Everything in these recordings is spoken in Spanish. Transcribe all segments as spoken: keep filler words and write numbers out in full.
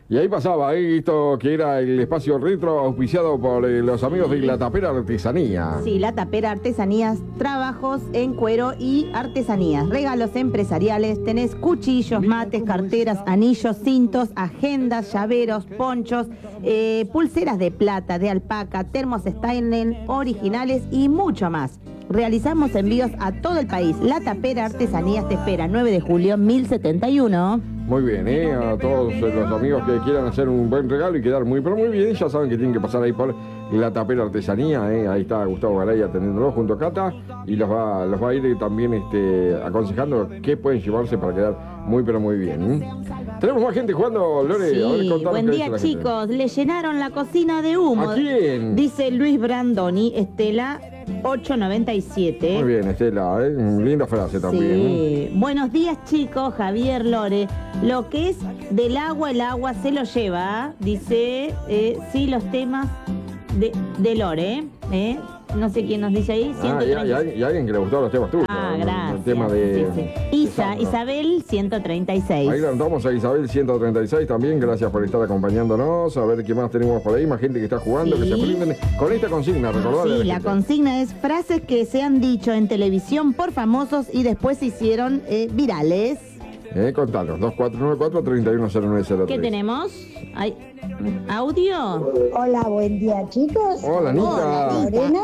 Y ahí pasaba, ahí esto que era el espacio retro auspiciado por eh, los amigos de La Tapera Artesanía. Sí, La Tapera Artesanías, trabajos en cuero y artesanías, regalos empresariales, tenés cuchillos, mates, carteras, anillos, cintos, agendas, llaveros, ponchos, eh, pulseras de plata, de alpaca, termos Stanley originales y mucho más. Realizamos envíos a todo el país. La Tapera Artesanías te espera, nueve de julio, mil setenta y uno. Muy bien, ¿eh? A todos los amigos que quieran hacer un buen regalo y quedar muy, pero muy bien, ya saben que tienen que pasar ahí por La Tapera Artesanía, ¿eh? Ahí está Gustavo Garay atendiéndolo junto a Cata y los va, los va a ir también este, aconsejando qué pueden llevarse para quedar muy, pero muy bien. ¿eh? Tenemos más gente jugando, Lore. Sí, a ver, contanos buen qué día, dice la chicos. gente. Le llenaron la cocina de humo. ¿A quién? Dice Luis Brandoni, Estela ocho noventa y siete. Muy bien, Estela, ¿eh? Linda frase también. ¿eh? Sí. Buenos días, chicos. Javier, Lore. Lo que es del agua, el agua se lo lleva. Dice, eh, sí, los temas de, de Lore. ¿eh? No sé quién nos dice ahí. Ah, y, y, y alguien que le gustaron los temas tuyos. Ah, el, gracias. El tema de... Sí, sí. Isa, de Isabel ciento treinta y seis. Ahí levantamos a Isabel ciento treinta y seis también. Gracias por estar acompañándonos. A ver qué más tenemos por ahí. Más gente que está jugando, Sí. que se prenden con esta consigna. Recordad. Sí, la consigna es frases que se han dicho en televisión por famosos y después se hicieron eh, virales. Eh, contanos, dos cuatro nueve cuatro, tres uno cero nueve cero tres. ¿Qué tenemos? ¿Hay audio? Hola, buen día, chicos. Hola, Anita. Hola, Lorena.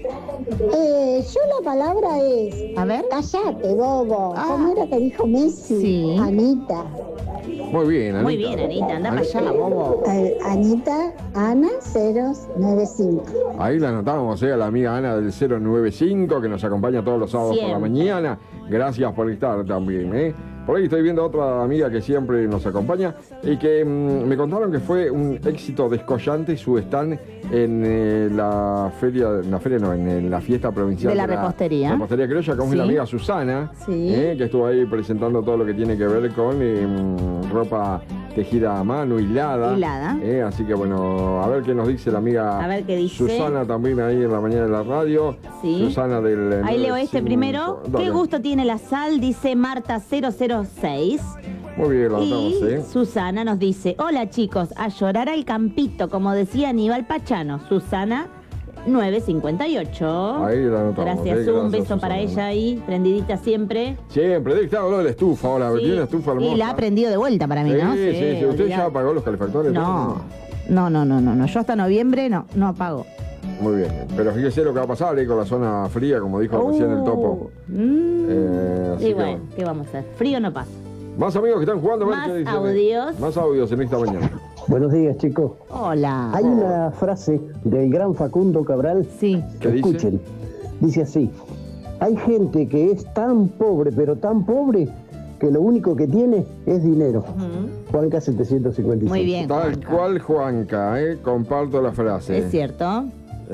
Eh, yo la palabra es... A ver. Cállate, bobo. Ah. ¿Cómo era que dijo Messi? Sí. Anita. Muy bien, Anita. Muy bien, Anita, anda para allá, bobo. Eh, Anita, Ana, cero nueve cinco. Ahí la anotamos, eh, a la amiga Ana del cero nueve cinco que nos acompaña todos los sábados por la Siempre. mañana. Gracias por estar también, ¿eh? Por ahí estoy viendo a otra amiga que siempre nos acompaña y que mmm, me contaron que fue un éxito descollante su stand en eh, la feria, la feria no, en, en la fiesta provincial De la repostería. La repostería criolla, con Sí. la amiga Susana, Sí. eh, que estuvo ahí presentando todo lo que tiene que ver con eh, ropa tejida a mano, hilada. Hilada. Eh, así que bueno, a ver qué nos dice la amiga A ver qué dice. Susana también ahí en la mañana de la radio. Sí. Susana del... Ahí leo nueve este cinco. primero. Dale. ¿Qué gusto tiene la sal? Dice Marta cero cero seis. Muy bien, lo anotamos, Y ¿eh? Susana nos dice, hola chicos, a llorar al campito, como decía Aníbal Pachano. Susana nueve cincuenta y ocho. Ahí la anotamos. Gracias, ¿eh? Su, un Gracias, beso para Susana. ella ahí, prendidita siempre. Siempre, debe estar hablando de la estufa ahora. Sí. Tiene una estufa hermosa. Y la ha prendido de vuelta para mí, Sí, ¿no? sí, sí. ¿Usted olvidate. ya apagó los calefactores? No, no, no, no, no, no. Yo hasta noviembre no, no apago. Muy bien. Pero fíjese lo que va a pasar ahí con la zona fría, como dijo recién el topo. Uh, mm. Eh, así y que bueno, bueno. ¿qué vamos a hacer? Frío no pasa. Más amigos que están jugando. a ver Más qué dicen. audios. Más audios en esta mañana. Buenos días, chicos. Hola. Hay una frase del gran Facundo Cabral. Sí. ¿Qué dice? Escuchen. Dice así: hay gente que es tan pobre, pero tan pobre, que lo único que tiene es dinero. Ujú. Juanca setecientos cincuenta y seis. Muy bien. Tal Juanca. cual, Juanca, ¿eh? Comparto la frase. Es cierto.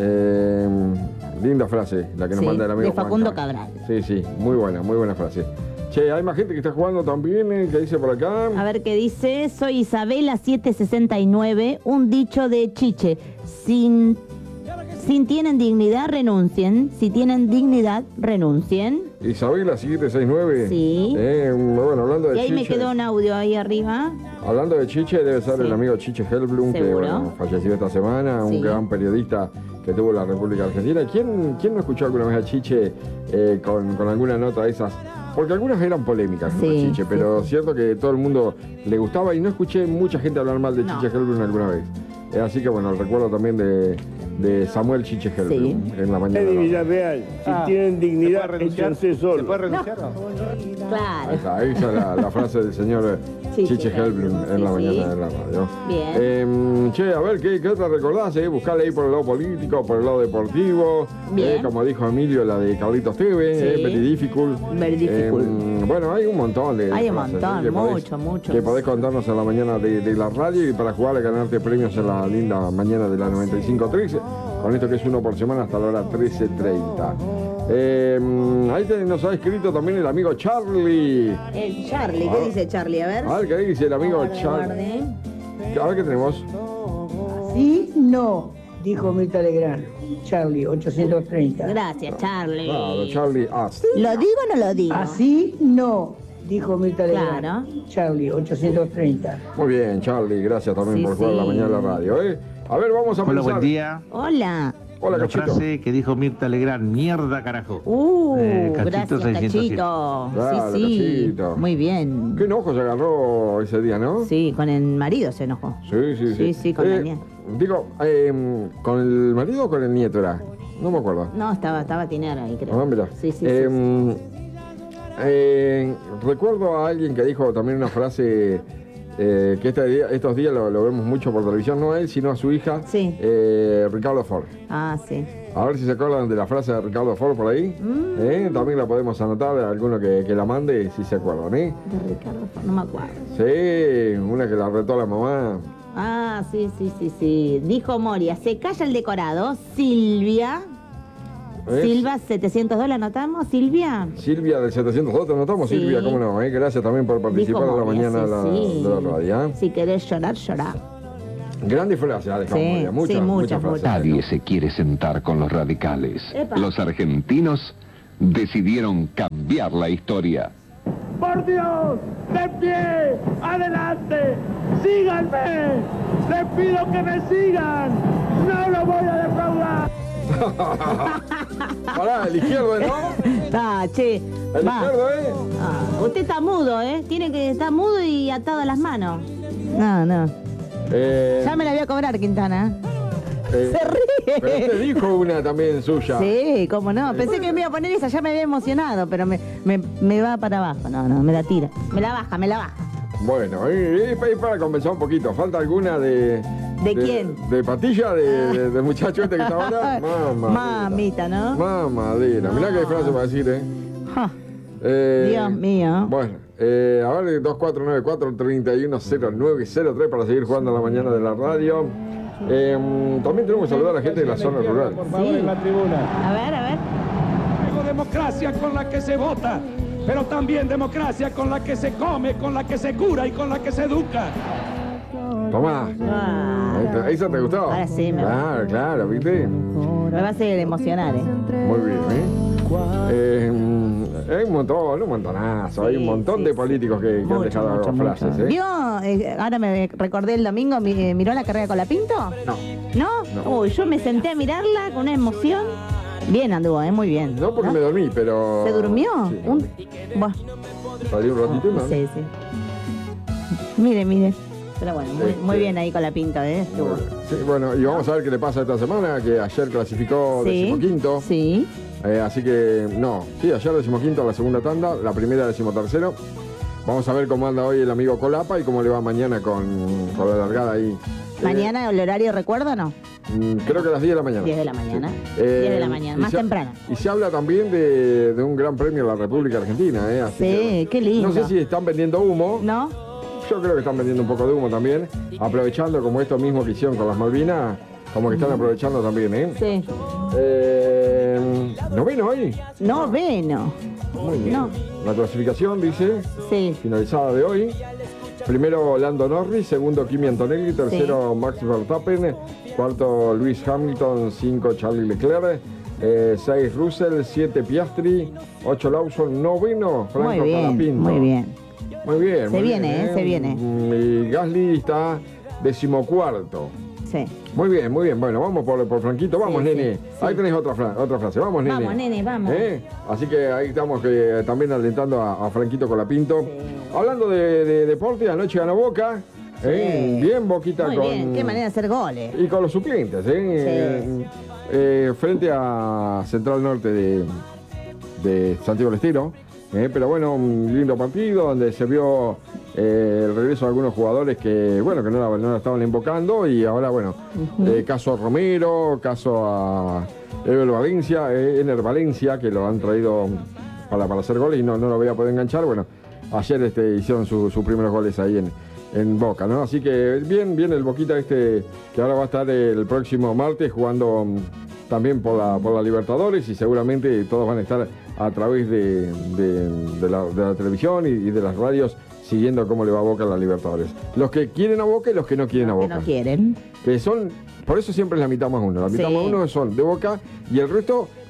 Eh, linda frase, la que nos Sí, manda el amigo de Facundo Juanca. Cabral. Sí, sí, muy buena, muy buena frase. Che, hay más gente que está jugando también, ¿eh? ¿Qué dice por acá? A ver qué dice. Soy Isabela siete sesenta y nueve. Un dicho de Chiche. Sin, sin tienen dignidad, renuncien. Si tienen dignidad, renuncien. Isabela siete seis nueve. Sí. Eh, bueno, hablando de Y ahí me Chiche. quedó un audio ahí arriba. Hablando de Chiche, debe ser Sí. el amigo Chiche Helblum, que Seguro. bueno, falleció esta semana, un Sí. gran periodista que tuvo la República Argentina. ¿Quién, quién no escuchó alguna vez a Chiche eh, con, con alguna nota de esas? Porque algunas eran polémicas, Sí, ¿no? Chiche, sí. pero cierto que todo el mundo le gustaba y no escuché mucha gente hablar mal de No. Chiche Helblum alguna vez. Eh, así que bueno, el recuerdo también de, de Samuel Chiche Helblum en la mañana. de de la- Villarreal, si Ah, tienen dignidad, ¿se puede renunciar? échense ¿Se solos. puede renunciar? Ahí Claro. está, ahí está la, la frase del señor Chiche Chiche Helblum en Sí, la sí. mañana de la radio. Bien. Eh, che, a ver, ¿qué, qué otra recordás? Eh? Buscale ahí por el lado político, por el lado deportivo. Bien. Eh, como dijo Emilio, la de Carlitos Teve, Sí. eh, Very Difficult. Very difficult. Eh, bueno, hay un montón de Hay un frases, montón, eh, que podés- mucho, mucho. Que podés contarnos en la mañana de, de la radio y para jugar a ganarte premios en la linda mañana de la noventa y cinco trece. Con esto que es uno por semana hasta la hora trece treinta. Eh, ahí te- nos ha escrito también el amigo Charlie. El Charlie, ¿qué Ah. dice Charlie? A ver. A ver qué dice el amigo Guarde, Charlie. guarde. A ver qué tenemos. Sí, no, dijo Mirta Legrand. Charlie, ochocientos treinta. Gracias, Charlie. Claro, Charlie. Ah, ¿Lo digo o no lo digo? Así no, dijo Mirta Legrand. Claro. Charlie, ochocientos treinta. Muy bien, Charlie, gracias también Sí, por jugar sí. la mañana de la radio, ¿eh? A ver, vamos a Hola, pensar. buen día. Hola. Hola, La Cachito. frase que dijo Mirta Legrand, mierda carajo. Uh, Eh, Cachito gracias, seiscientos siete. Cachito. Claro, sí, sí. Cachito. Muy bien. Qué enojo se agarró ese día, ¿no? Sí, con el marido se enojó. Sí, sí, sí. Sí, sí, con la Eh, nieta. Digo, eh, ¿con el marido o con el nieto era? No me acuerdo. No, estaba, estaba Tinera ahí, creo. Ah, mira. Sí, sí, Eh, sí, sí. eh, recuerdo a alguien que dijo también una frase eh, que este día- estos días lo, lo vemos mucho por televisión, no a él, sino a su hija, Sí. eh, Ricardo Ford. Ah, sí. A ver si se acuerdan de la frase de Ricardo Ford por ahí. Mm. Eh, También la podemos anotar, alguno que, que la mande, si se acuerdan. ¿eh? De Ricardo, no me acuerdo. Sí, una que la retó la mamá. Ah, sí, sí, sí, sí. Dijo Moria, se calla el decorado. Silvia. ¿Eh? Silva, setecientos dólares, ¿anotamos? Silvia. Silvia del setecientos dos, ¿te notamos, Sí. Silvia? ¿Cómo no? eh? Gracias también por participar Dijo en la Moria, mañana de la, sí, sí. de la radio. ¿eh? Si querés llorar, llorar. Grandes frases ha dejado Sí, Moria, muchas, sí, muchas, frases. Nadie se quiere sentar con los radicales. Epa. Los argentinos decidieron cambiar la historia. Por Dios, de pie, adelante, síganme, les pido que me sigan, no lo voy a defraudar. Pará, el izquierdo, ¿no? Está, che. El Va. izquierdo, ¿eh? Ah, usted está mudo, ¿eh? Tiene que estar mudo y atado a las manos. No, no. Eh, Ya me la voy a cobrar, Quintana. eh, Se ríe. Pero este dijo una también suya. Sí, cómo no. Pensé que me iba a poner esa, ya me había emocionado, pero me, me, me va para abajo. No, no, me la tira. Me la baja, me la baja. Bueno, y, y para conversar un poquito, ¿falta alguna de... ¿De quién? De Patilla, de, de- del muchacho este que está ahora. Mamá. Mamita, ¿no? Mamadera. Mirá que hay frase para decir, ¿eh? Ja. Eh, Dios mío. Bueno, eh, a ver, dos cuatro nueve cuatro, tres uno cero nueve cero tres para seguir jugando a la mañana de la radio. Eh, también tenemos que saludar a la gente de la zona rural. Por favor, en la tribuna. A ver, a ver. Tengo democracia con la que se vota, pero también democracia con la que se come, con la que se cura y con la que se educa. Tomá. Ah, Ahí- ¿Esa te gustó? Ahora sí, me- Claro, claro, ¿viste? me va a hacer emocionar, ¿eh? Muy bien, ¿eh? Eh, hay un montón, un montonazo, hay un Sí, montón sí, de sí. políticos que, que han Mucho, dejado mucho, frases, mucho. ¿eh? ¿Vio? eh, ahora me recordé el domingo, mi- eh, ¿miró la carrera con la Pinto? No, ¿No? No. Uy, yo me senté a mirarla con una emoción. Bien anduvo, ¿eh? Muy bien. no porque me dormí, pero... ¿Se durmió? Sí, Un... Buah, salí un ratito y me dormí. sí, sí. Mire, mire. Pero bueno, muy, Este- muy bien ahí con la Pinto, ¿eh? Estuvo. Sí, bueno, y vamos a ver qué le pasa esta semana, que ayer clasificó decimoquinto. Sí. Eh, así que, no, sí, ayer decimoquinto la segunda tanda, la primera decimotercero. Vamos a ver cómo anda hoy el amigo Colapa y cómo le va mañana con, con la largada ahí. Eh, Mañana el horario, ¿recuerdo o no? mm, creo que a las diez de la mañana. diez de la mañana. Sí. Eh, diez de la mañana, y más se- temprano. Y se habla también de, de un gran premio de la República Argentina, ¿eh? Así Sí, que- qué lindo. No sé si están vendiendo humo. ¿No? Yo creo que están vendiendo un poco de humo también, aprovechando como esto mismo que hicieron con las Malvinas, como que están aprovechando también, ¿eh? Sí. Eh, ¿Noveno hoy? Noveno. Muy bien. No. La clasificación dice, Sí. finalizada de hoy. Primero Lando Norris, segundo Kimi Antonelli, tercero Max Verstappen, cuarto Lewis Hamilton, cinco Charlie Leclerc, eh, seis Russell, siete Piastri, ocho Lawson, noveno Franco Muy bien, Colapinto. muy bien. Muy bien. Se muy viene, bien, eh, se viene. Mm, Y Gasly está decimocuarto. Sí. Muy bien, muy bien. Bueno, vamos por, por Franquito. Vamos, Sí, nene. sí, sí. Ahí tenés otra, fra- otra frase. Vamos, nene. Vamos, nene, vamos. ¿Eh? Así que ahí estamos que, también alentando a, a Franquito Colapinto. Hablando de, de deporte, anoche ganó Boca. ¿eh? Sí. Bien, Boquita Muy con... bien, qué manera de hacer goles. Y con los suplentes, ¿eh? Sí. Eh, frente a Central Norte de, de Santiago del Estero. ¿eh? Pero bueno, un lindo partido donde se vio eh, el regreso de algunos jugadores que, bueno, que no la, no la estaban invocando. Y ahora, bueno, eh, caso a Romero, caso a Ever Valencia, eh, Ener Valencia, que lo han traído para, para hacer goles y no, no lo voy a poder enganchar. Bueno, ayer este, hicieron su- sus primeros goles ahí en, en Boca, ¿no? Así que bien, bien el Boquita este, que ahora va a estar el próximo martes jugando mm, también por la, por la Libertadores y seguramente todos van a estar a través de, de- de la, de la televisión y, y de las radios siguiendo cómo le va a Boca en la Libertadores. Los que quieren a Boca y los que no quieren a Que Boca. no quieren. Que son, por eso siempre es la mitad más uno. La mitad Sí. más uno son de Boca y el resto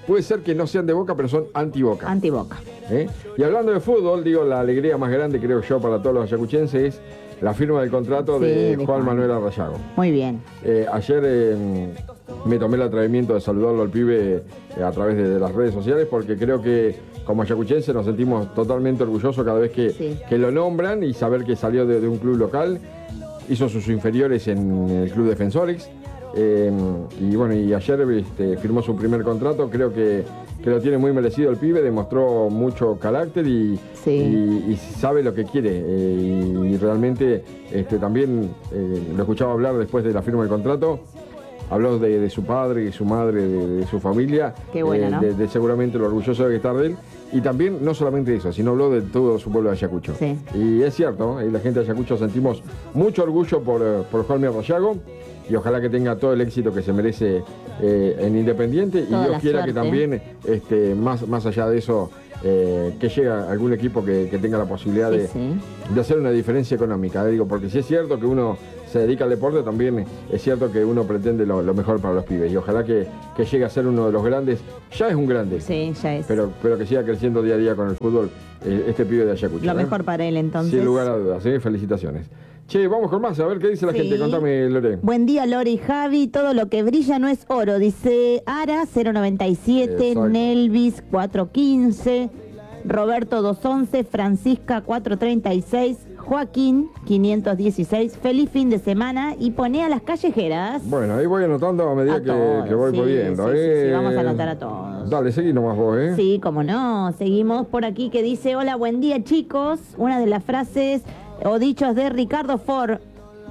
puede ser que no sean de Boca, pero son anti-Boca. Anti-Boca. ¿Eh? Y hablando de fútbol, digo, la alegría más grande, creo yo, para todos los ayacuchenses es la firma del contrato Sí, de, de Juan Juan. Manuel Arrayago. Muy bien. Eh, ayer eh, me tomé el atrevimiento de saludarlo al pibe eh, a través de, de las redes sociales, porque creo que como ayacuchenses nos sentimos totalmente orgullosos cada vez que, Sí. que lo nombran, y saber que salió de, de un club local, hizo sus inferiores en el Club Defensores. Eh, y bueno, y ayer este, firmó su primer contrato. Creo que, que lo tiene muy merecido el pibe, demostró mucho carácter y, Sí. y, y sabe lo que quiere. Eh, y, y realmente este, también eh, lo escuchaba hablar después de la firma del contrato. Habló de, de su padre y su madre, de, de su familia. Qué bueno, eh, ¿no? de, de seguramente lo orgulloso de estar de él. Y también, no solamente eso, sino habló de todo su pueblo de Ayacucho. Sí. Y es cierto, ¿eh? La gente de Ayacucho sentimos mucho orgullo por, eh, por Juan Arrayago, y ojalá que tenga todo el éxito que se merece eh, en Independiente. Toda y Dios la quiera suerte. que también, este, más, más allá de eso, eh, que llegue algún equipo que, que tenga la posibilidad Sí, de, sí. de hacer una diferencia económica. ¿eh? Digo, porque si es cierto que uno se dedica al deporte, también es cierto que uno pretende lo, lo mejor para los pibes. Y ojalá que, que llegue a ser uno de los grandes. Ya es un grande. Sí, ya es. Pero, pero que siga creciendo día a día con el fútbol, eh, este pibe de Ayacucho. Lo ¿eh? mejor para él, entonces. Sin lugar a dudas, ¿eh? Felicitaciones. Che, vamos con más, a ver qué dice la Sí. gente. Contame, Lore. Buen día, Lore y Javi. Todo lo que brilla no es oro, dice Ara cero noventa y siete, Exacto. Nelvis cuatro quince, Roberto doscientos once, Francisca cuatrocientos treinta y seis, Joaquín quinientos dieciséis. Feliz fin de semana y pone a las callejeras. Bueno, ahí voy anotando a medida A que, todos, que voy sí, pudiendo. sí, sí, ¿eh? sí, vamos a anotar a todos. Dale, seguí nomás vos, ¿eh? Sí, como no. Seguimos por aquí que dice, hola, buen día, chicos. Una de las frases o dichos de Ricardo Ford,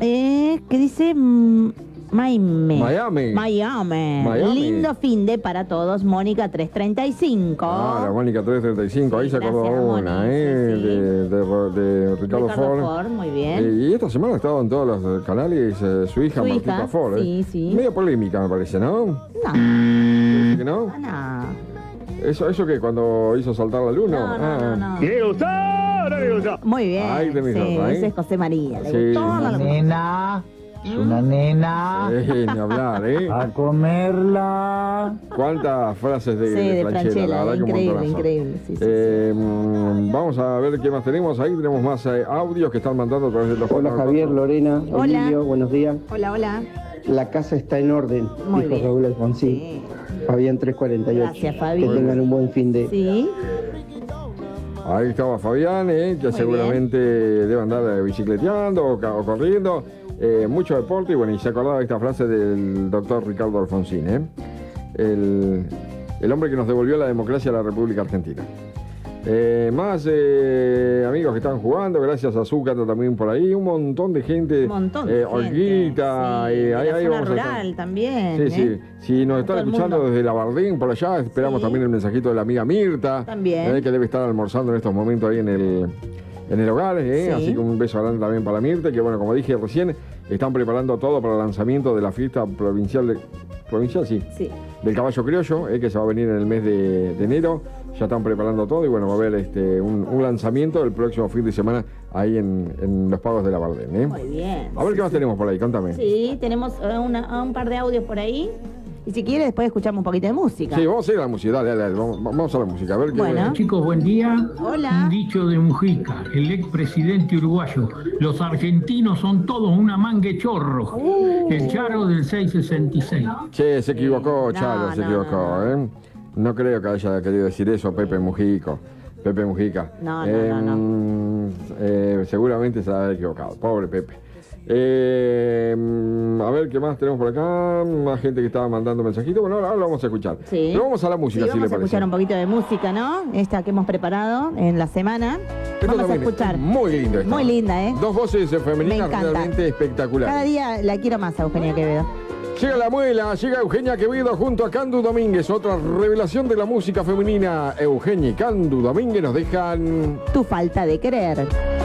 eh, que dice mm, Miami. Miami. Miami. Miami. Lindo fin de para todos, Mónica trescientos treinta y cinco. Ah, la Mónica trescientos treinta y cinco, ahí Sí, se acordó gracias, una, Moni, ¿eh? sí, sí. De, de- de Ricardo, Ricardo Ford. Ford, muy bien. Eh, y esta semana ha estado en todos los canales eh, su hija, Su Martita hija, Ford. ¿eh? sí, sí. Medio polémica, me parece, ¿no? No, ¿Parece que no? no, ¿Eso, eso que cuando hizo saltar la luna? no, no, no, no. ¿Quiere gustar? ¿No quiere gustar? Muy bien. Ahí tenés sí, otra, ¿eh? ese es José María. Le Sí. gustó Una la- Nena, es una nena. Eh, ni hablar, ¿eh? A comerla. ¿Cuántas frases de, Sí, de de Franchella? Franchella, La verdad que un increíble, montonazo. increíble, sí, sí, sí. Eh, mm, Vamos a ver qué más tenemos ahí. Tenemos más eh, audios que están mandando a través de los Hola cuatro- Javier, Lorena, Hola. Emilio, buenos días. Hola, hola. La casa está en orden, Muy dijo bien. Raúl Alfonsín. Sí. Fabián trescientos cuarenta y ocho. Gracias, Fabi. Que tengan un buen fin de... Sí. Ahí estaba Fabián, eh, que Muy seguramente debe andar eh, bicicleteando o, ca- o corriendo. Eh, mucho deporte, y bueno, y se acordaba de esta frase del doctor Ricardo Alfonsín, eh, el, el hombre que nos devolvió la democracia a la República Argentina. Eh, más eh, amigos que están jugando, gracias a Zúcata también por ahí, un montón de gente. Un montón de eh, gente. Olguita, Sí, eh, de ahí, la ahí zona vamos a estar. rural también. Sí, ¿eh? sí. Si nos Todo están el escuchando mundo. desde la Bardín, por allá, esperamos Sí. también el mensajito de la amiga Mirta. También. eh, que debe estar almorzando en estos momentos ahí en el, en el hogar. eh, Sí. Así que un beso grande también para Mirta, que bueno, como dije recién, están preparando todo para el lanzamiento de la fiesta provincial, de, provincial sí, Sí. del caballo criollo, eh, que se va a venir en el mes de, de enero. Ya están preparando todo y bueno, va a haber este, un, un lanzamiento el próximo fin de semana ahí en, en los pagos de la Bardén. eh. Muy bien. A ver qué más tenemos por ahí, contame. Sí, tenemos eh, una- un par de audios por ahí. Y si quiere, después escuchamos un poquito de música. Sí, vamos a ir a la música, dale, dale, dale, vamos, vamos a la música, a ver qué... Bueno. Chicos, buen día. Hola. Un dicho de Mujica, el expresidente uruguayo. Los argentinos son todos una mangue chorro. Uh. El Charo del seiscientos sesenta y seis. Che, se equivocó, No, Chalo, se no, equivocó, no, ¿eh? No creo que haya querido decir eso Pepe Mujico. Pepe Mujica. No, no, no, no. Eh, seguramente se ha equivocado. Pobre Pepe. Eh, mm, a ver qué más tenemos por acá. Más gente que estaba mandando mensajitos. Bueno, ahora, ahora lo vamos a escuchar. Sí. Pero vamos a la Sí, música, si vamos le a parece. escuchar un poquito de música, ¿no? Esta que hemos preparado en la semana. Esto Vamos a también es escuchar. muy lindo esto. Muy linda, ¿eh? Dos voces Me femeninas encanta. realmente espectaculares. Cada día la quiero más a Eugenia Quevedo. Llega la muela, llega Eugenia Quevedo junto a Candu Domínguez, otra revelación de la música femenina. Eugenia y Candu Domínguez nos dejan... Tu falta de querer.